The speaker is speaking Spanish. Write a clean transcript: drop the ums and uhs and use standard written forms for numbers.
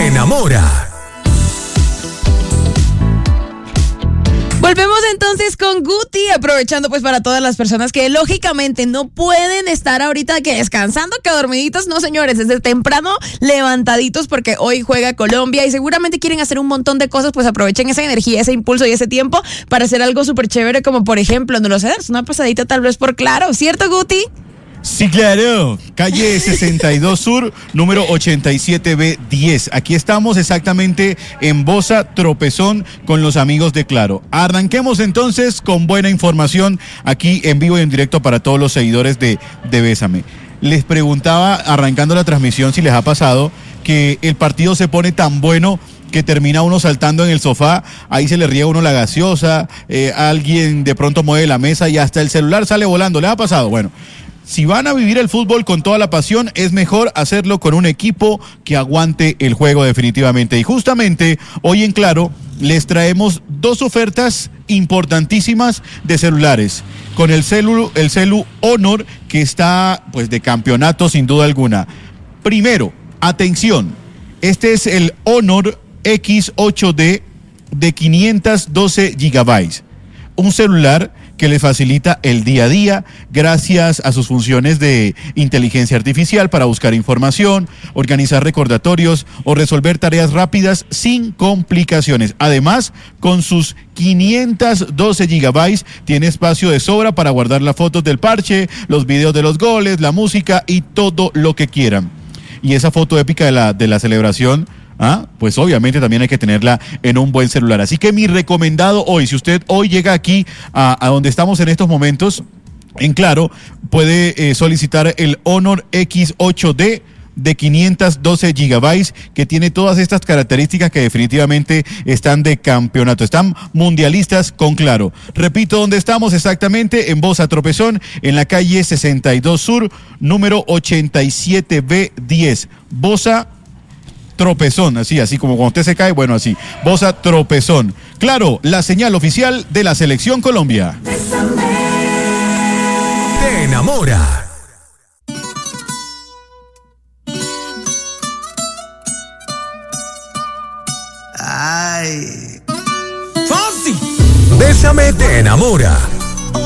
enamora. Volvemos entonces con Guti, aprovechando pues para todas las personas que lógicamente no pueden estar ahorita que descansando, que dormiditos, no señores, desde temprano levantaditos porque hoy juega Colombia y seguramente quieren hacer un montón de cosas, pues aprovechen esa energía, ese impulso y ese tiempo para hacer algo súper chévere como por ejemplo, no lo sé, una pasadita tal vez por Claro, ¿cierto Guti? Sí, claro. Calle 62 Sur, número 87B10. Aquí estamos exactamente en Bosa Tropezón con los amigos de Claro. Arranquemos entonces con buena información aquí en vivo y en directo para todos los seguidores de Bésame. Les preguntaba, arrancando la transmisión, si les ha pasado que el partido se pone tan bueno que termina uno saltando en el sofá, ahí se le riega uno la gaseosa, alguien de pronto mueve la mesa y hasta el celular sale volando. ¿Les ha pasado? Bueno. Si van a vivir el fútbol con toda la pasión, es mejor hacerlo con un equipo que aguante el juego definitivamente. Y justamente hoy en Claro les traemos dos ofertas importantísimas de celulares. Con el celu Honor, que está pues de campeonato sin duda alguna. Primero, atención, este es el Honor X8D de 512 gigabytes. Un celular que le facilita el día a día gracias a sus funciones de inteligencia artificial para buscar información, organizar recordatorios o resolver tareas rápidas sin complicaciones. Además, con sus 512 gigabytes tiene espacio de sobra para guardar las fotos del parche, los videos de los goles, la música y todo lo que quieran. Y esa foto épica de la celebración, pues obviamente también hay que tenerla en un buen celular. Así que mi recomendado hoy, si usted hoy llega aquí a donde estamos en estos momentos, en Claro, puede solicitar el Honor X8D de 512 gigabytes, que tiene todas estas características que definitivamente están de campeonato, están mundialistas con Claro. Repito, ¿dónde estamos exactamente? En Bosa Tropezón, en la calle 62 Sur, número 87B10. Bosa Tropezón, así como cuando usted se cae, bueno, así. Bosa Tropezón. Claro, la señal oficial de la Selección Colombia. Te enamora. Ay. Fácil. Bésame te enamora.